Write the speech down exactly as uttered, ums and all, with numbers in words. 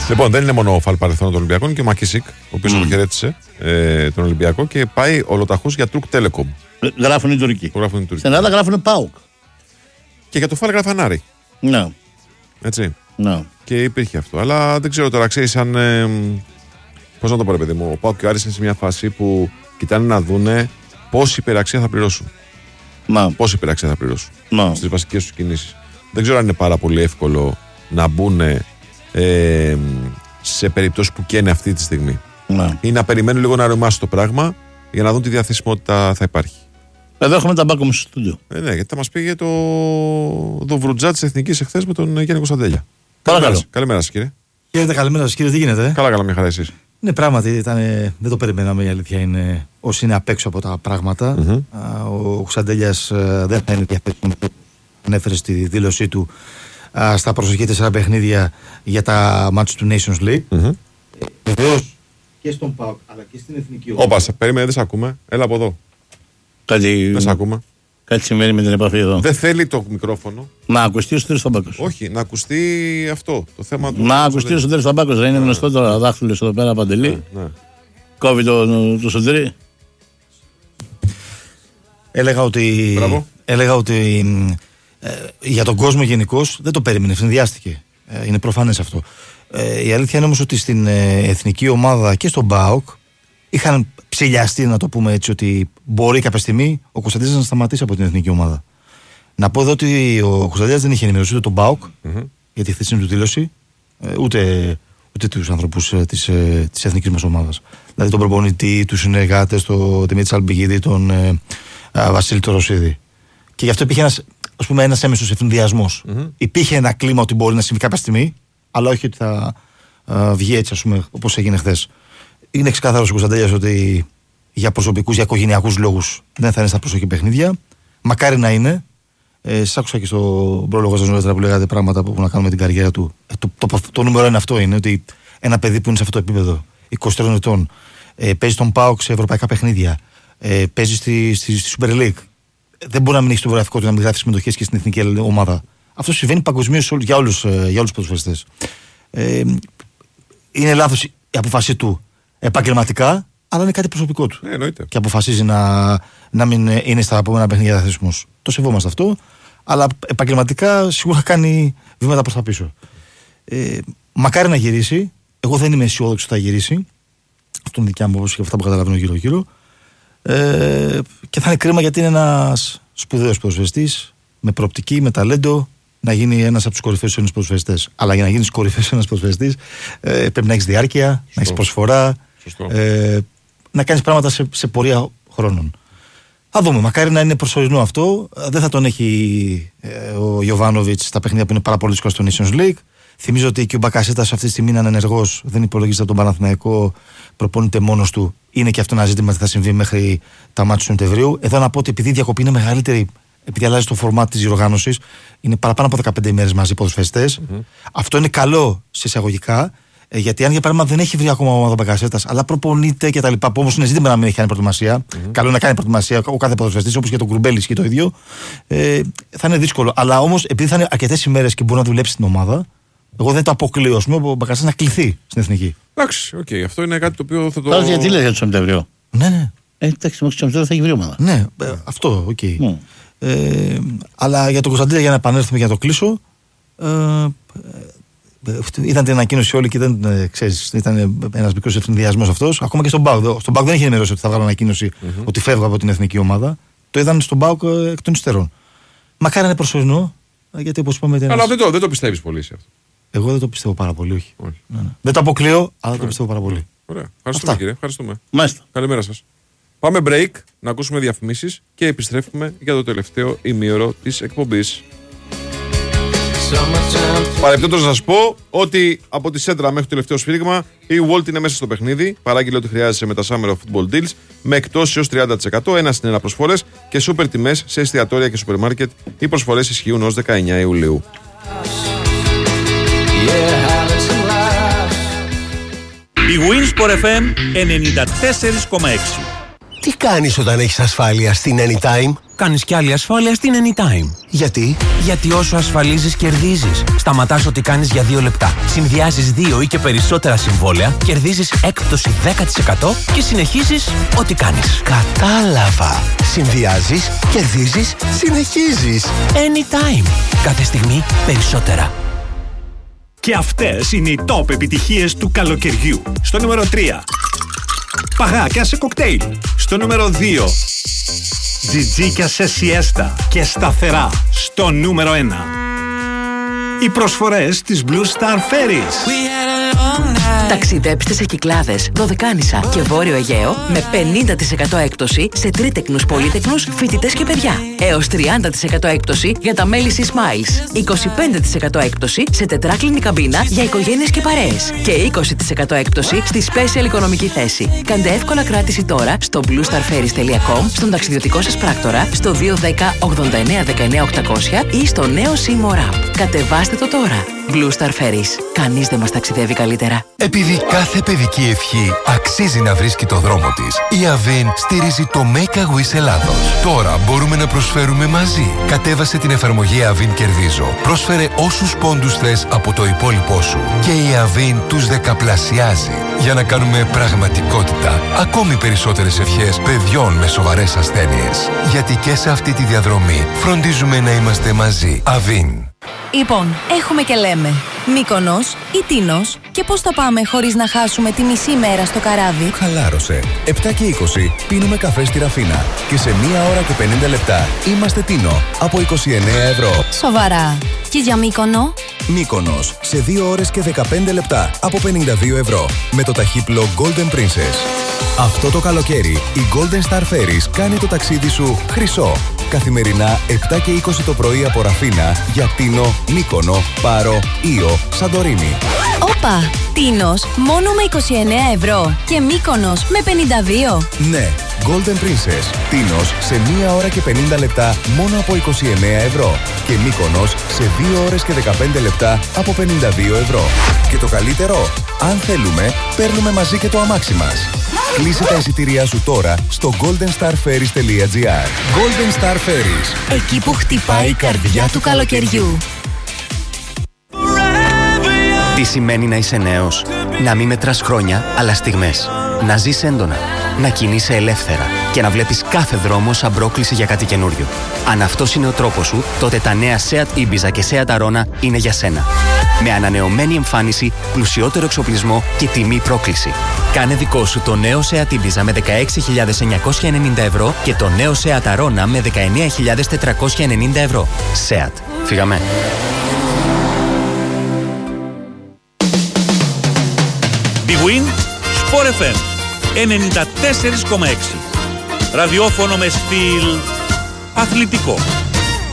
Λοιπόν, δεν είναι μόνο ο φαλ παρελθόν των Ολυμπιακών και ο Μακίσικ, ο οποίος mm. αποχαιρέτησε ε, τον Ολυμπιακό και πάει ολοταχώς για Τουρκ Telecom. Γράφουν οι Τουρκοί. Στην Ελλάδα γράφουν ΠΑΟΚ. Και για το φαλ γράφαν Άρη. Ναι. Έτσι. Ναι. Και υπήρχε αυτό. Αλλά δεν ξέρω τώρα, ξέρεις αν. Ε, πώς να το πω, ρε παιδί μου. Ο ΠΑΟΚ και ο Άρης είναι σε μια φάση που κοιτάνε να δούνε πόση υπεραξία θα πληρώσουν. Μα. Πόση υπεραξία θα πληρώσουν Μα. στις βασικές τους κινήσεις. Δεν ξέρω αν είναι πάρα πολύ εύκολο να μπουν ε, σε περιπτώσεις που καίνε αυτή τη στιγμή. Μα. Ή να περιμένουν λίγο να ρωμάσει το πράγμα για να δουν τι διαθεσιμότητα θα υπάρχει. Εδώ έχουμε τα μπάκο μου στο στούντιο. Ε, ναι, γιατί θα μας πήγε το, το βρουτζά της Εθνικής εχθές με τον Γιάννη Κωνσταντέλια. Παρακαλώ. Καλημέρα σας, κύριε. Κύριε, καλημέρα σας, κύριε, τι γίνεται. Ε? Καλά, καλά, μια χαρά εσείς. Ναι, πράγματι ήταν, δεν το περιμέναμε, η αλήθεια είναι, όσοι είναι απ' έξω από τα πράγματα. Mm-hmm. Ο Κωνσταντέλιας δεν θα είναι διαθέσιμο, ανέφερε στη δήλωσή του α, στα προσοχή τέσσερα παιχνίδια για τα μάτς του Nations League. Mm-hmm. Βεβαίως και στον ΠΑΟΚ αλλά και στην Εθνική ομάδα. Όπα, περίμενε, δεν σε ακούμε. Έλα από εδώ. Κάτι... Δεν σε ακούμε. Κάτι συμβαίνει με την επαφή εδώ. Δεν θέλει το μικρόφωνο. Να ακουστεί ο Σωτήρης Θαμπάκος. Όχι, να ακουστεί αυτό το θέμα του. Να ακουστεί ο Σωτήρης Θαμπάκος. Δεν είναι γνωστό τώρα δάχτυλο εδώ πέρα, Παντελή. Ναι, ναι. Κόβει το, το Σωτήρη. Έλεγα ότι, έλεγα ότι ε, για τον κόσμο γενικώς δεν το περίμενε, ευνηδιάστηκε. Ε, είναι προφανές αυτό. Ε, η αλήθεια είναι όμως ότι στην ε, εθνική ομάδα και στον ΠΑΟΚ είχαν ψηλιαστεί, να το πούμε έτσι, ότι μπορεί κάποια στιγμή ο Κωνσταντίνας να σταματήσει από την εθνική ομάδα. Να πω εδώ ότι ο Κωνσταντίνας δεν είχε ενημερώσει ούτε τον ΠΑΟΚ mm-hmm. για τη χθεσινή του δήλωση, ούτε, ούτε τους ανθρώπους ε, της, ε, της εθνικής μας ομάδας. Δηλαδή τον προπονητή, τους συνεργάτες, τον Δημήτρη Αλμπιγίδη, τον ε, ε, Βασίλη Τωροσίδη. Και γι' αυτό υπήρχε ένας, ας πούμε, ένας έμεσος ευθυνδιασμός. Mm-hmm. Υπήρχε ένα κλίμα ότι μπορεί να συμβεί κάποια στιγμή, αλλά όχι ότι θα ε, βγει έτσι, ας πούμε, όπως έγινε χθες. Είναι ξεκάθαρος ο Κωνσταντέλιας ότι για προσωπικούς, για οικογενειακούς λόγους δεν θα είναι στα προσοχή παιχνίδια. Μακάρι να είναι. Ε, σας άκουσα και στο πρόλογο σας νωρίτερα που λέγατε πράγματα που έχουν να κάνουν με την καριέρα του. Ε, το, το, το, το νούμερο είναι αυτό, είναι ότι ένα παιδί που είναι σε αυτό το επίπεδο, είκοσι τριών ετών, ε, παίζει τον ΠΑΟΚ σε ευρωπαϊκά παιχνίδια, ε, παίζει στη, στη, στη Super League. Δεν μπορεί να μην έχει το βιογραφικό του να μην γράφει συμμετοχές και στην εθνική ομάδα. Αυτό συμβαίνει παγκοσμίως για όλους τους ποδοσφαιριστές. Ε, είναι λάθος η απόφαση του επαγγελματικά, αλλά είναι κάτι προσωπικό του. Ε, και αποφασίζει να, να μην είναι στα επόμενα παιχνίδια διαθέσιμος. Το σεβόμαστε αυτό, αλλά επαγγελματικά σίγουρα κάνει βήματα προς τα πίσω. Ε, μακάρι να γυρίσει. Εγώ δεν είμαι αισιόδοξος ότι θα γυρίσει. Αυτό είναι δικιά μου όπως και αυτά που καταλαβαίνω γύρω-γύρω. Ε, και θα είναι κρίμα γιατί είναι ένας σπουδαίος ποδοσφαιριστής, με προοπτική, με ταλέντο, να γίνει ένας από τους κορυφαίους Έλληνες ποδοσφαιριστές. Αλλά για να γίνεις κορυφαίος Έλληνας ποδοσφαιριστής ε, πρέπει να έχεις διάρκεια, Σωστό. να έχεις προσφορά, ε, να κάνεις πράγματα σε, σε πορεία χρόνων. Θα δούμε. Μακάρι να είναι προσωρινό αυτό. Δεν θα τον έχει ε, ο Γιοβάνοβιτς στα παιχνίδια που είναι πάρα πολύ δύσκολα στο Nations League. Θυμίζω ότι και ο Μπακασέτας αυτή τη στιγμή είναι ανενεργός, δεν υπολογίζεται από τον Παναθηναϊκό, προπονείται μόνος του. Είναι και αυτό ένα ζήτημα τι θα συμβεί μέχρι τα μάτια του Σεπτεμβρίου. Εδώ να πω ότι επειδή η διακοπή είναι μεγαλύτερη, επειδή αλλάζει το φορμάτ της διοργάνωσης, είναι παραπάνω από δεκαπέντε ημέρες μαζί οι ποδοσφαιριστές. Mm-hmm. Αυτό είναι καλό σε εισαγωγικά, γιατί αν για παράδειγμα δεν έχει βρει ακόμα ομάδα ο Μπακασέτας, αλλά προπονείται κτλ. Που όμως είναι ζήτημα να μην έχει κάνει προετοιμασία. Mm-hmm. Καλό να κάνει προετοιμασία ο κάθε ποδοσφαιριστής, όπως και τον Κουρμπέλης και το ίδιο. Ε, θα είναι δύσκολο. Αλλά όμως επειδή θα είναι αρκετές ημέρες και μπορεί να δουλέψει στην ομάδα. Εγώ δεν το αποκλείω, ας πούμε, ο Μπακασέτας να κληθεί στην εθνική. Εντάξει, οκ, okay. Αυτό είναι κάτι το οποίο θα το. Τώρα γιατί λέει για το Σεπτέμβριο. Ναι, ναι. Ε, εντάξει, μέχρι το Σεπτέμβριο θα έχει βρει ομάδα. Ναι, ε, αυτό, οκ. Okay. Mm. Ε, αλλά για τον Κωνσταντίνα, για να επανέλθουμε για να το κλείσω. Ε, ε, ήταν την ανακοίνωση όλοι και δεν ε, ξέρεις, ήταν ένας μικρός ευθυνδιασμός αυτός. Ακόμα και στον ΠΑΟΚ. Στον ΠΑΟΚ δεν είχε ενημερώσει ότι θα βγάλω ανακοίνωση mm-hmm. ότι φεύγω από την εθνική ομάδα. Το είδαν στον ΠΑΟΚ ε, εκ των υστέρων. Μακάρι να είναι προσωρινό. Γιατί όπως είπαμε. Αλλά ένας... δεν, το, δεν το πιστεύεις πολύ σε αυτό. Εγώ δεν το πιστεύω πάρα πολύ, όχι. όχι. Ναι, ναι. Δεν το αποκλείω, αλλά Ωραία. το πιστεύω πάρα πολύ. Ωραία. Ευχαριστούμε, Αυτά. κύριε. Ευχαριστούμε. Μάλιστα. Καλημέρα σας. Πάμε break, να ακούσουμε διαφημίσεις και επιστρέφουμε για το τελευταίο ημίωρο της εκπομπής. Παρεπτόντως να σας πω ότι από τη σέντρα μέχρι το τελευταίο σφύριγμα η Walt είναι μέσα στο παιχνίδι. Παράγγειλε ό,τι χρειάζεσαι με τα Summer of Football Deals με εκτός έως τριάντα τοις εκατό, ένα στην ένα προσφορές και σούπερ τιμές σε εστιατόρια και σούπερ μάρκετ. Οι προσφορές ισχύουν ως δεκαεννέα Ιουλίου. Η Winsport εφ εμ ενενήντα τέσσερα κόμμα έξι. Τι κάνεις όταν έχεις ασφάλεια στην Anytime? Κάνεις κι άλλη ασφάλεια στην Anytime. Γιατί? Γιατί όσο ασφαλίζεις κερδίζεις. Σταματάς ό,τι κάνεις για δύο λεπτά. Συνδυάζεις δύο ή και περισσότερα συμβόλαια, κερδίζεις έκπτωση δέκα τοις εκατό και συνεχίζεις ό,τι κάνεις. Κατάλαβα. Συνδυάζεις, κερδίζεις, συνεχίζεις. Anytime. Κάθε στιγμή περισσότερα. Και αυτές είναι οι top επιτυχίες του καλοκαιριού. Στο νούμερο τρία. Παγάκια σε κοκτέιλ. Στο νούμερο δύο. Τζιτζίκια σε σιέστα και σταθερά. Στο νούμερο ένα. Οι προσφορές της Blue Star Ferries. Ταξιδέψτε σε Κυκλάδες, Δωδεκάνησα και Βόρειο Αιγαίο με πενήντα τοις εκατό έκπτωση σε τρίτεκνους, πολύτεκνους, φοιτητές και παιδιά. Έως τριάντα τοις εκατό έκπτωση για τα μέλη C-Smiles. είκοσι πέντε τοις εκατό έκπτωση σε τετράκλινη καμπίνα για οικογένειες και παρέες. Και είκοσι τοις εκατό έκπτωση στη Special οικονομική θέση. Κάντε εύκολα κράτηση τώρα στο blue star ferries τελεία com, στον ταξιδιωτικό σας πράκτορα, στο δύο ένα μηδέν ογδόντα εννέα δεκαεννέα οκτακόσια ή στο νέο C-More App. Κατεβάστε το τώρα. Blue Star Ferries. Κανείς δεν μας ταξιδεύει καλύτερα. Επειδή κάθε παιδική ευχή αξίζει να βρίσκει το δρόμο της, η Avin στηρίζει το Make a Wish Ελλάδος. Τώρα μπορούμε να προσφέρουμε μαζί. Κατέβασε την εφαρμογή Avin Κερδίζω. Πρόσφερε όσους πόντους θες από το υπόλοιπό σου. Και η Avin τους δεκαπλασιάζει. Για να κάνουμε πραγματικότητα ακόμη περισσότερες ευχές παιδιών με σοβαρές ασθένειες. Γιατί και σε αυτή τη διαδρομή φροντίζουμε να είμαστε μαζί. Avin. Λοιπόν, έχουμε και λέμε Μύκονος ή Τίνος, και πώς θα πάμε χωρίς να χάσουμε τη μισή μέρα στο καράβι? Χαλάρωσε. επτά και είκοσι πίνουμε καφέ στη Ραφίνα και σε μία ώρα και πενήντα λεπτά είμαστε Τίνο από είκοσι εννέα ευρώ. Σοβαρά. Και για Μύκονο? Μύκονος σε δύο ώρες και δεκαπέντε λεπτά από πενήντα δύο ευρώ με το ταχύπλο Golden Princess. Αυτό το καλοκαίρι η Golden Star Ferries κάνει το ταξίδι σου χρυσό. Καθημερινά επτά και είκοσι το πρωί από Ραφίνα για Τίνο, Μύκονο, Πάρο, Ήο, Σαντορίνη. Όπα! Τίνος μόνο με είκοσι εννέα ευρώ και Μύκονος με πενήντα δύο. Ναι, Golden Princess. Τίνος σε μία ώρα και πενήντα λεπτά μόνο από είκοσι εννέα ευρώ και Μύκονος σε δύο ώρες και δεκαπέντε λεπτά από πενήντα δύο ευρώ. Και το καλύτερο, αν θέλουμε, παίρνουμε μαζί και το αμάξι μας. Κλείσε τα εισιτήριά σου τώρα στο golden star ferries τελεία gr. Golden Star Ferries. Εκεί που χτυπάει η καρδιά του καλοκαιριού. Τι σημαίνει να είσαι νέος? Να μην μετράς χρόνια, αλλά στιγμές. Να ζεις έντονα. Να κινείσαι ελεύθερα. Και να βλέπεις κάθε δρόμο σαν πρόκληση για κάτι καινούριο. Αν αυτός είναι ο τρόπος σου, τότε τα νέα Seat Ibiza και Seat Arona είναι για σένα. Με ανανεωμένη εμφάνιση, πλουσιότερο εξοπλισμό και τιμή πρόκληση. Κάνε δικό σου το νέο Seat Ibiza με δεκαέξι χιλιάδες εννιακόσια ενενήντα ευρώ και το νέο Seat Arona με δεκαεννέα χιλιάδες τετρακόσια ενενήντα ευρώ. Seat. Φύγαμε. Big Win, Sport εφ εμ ενενήντα τέσσερα κόμμα έξι. Ραδιόφωνο με στυλ αθλητικό.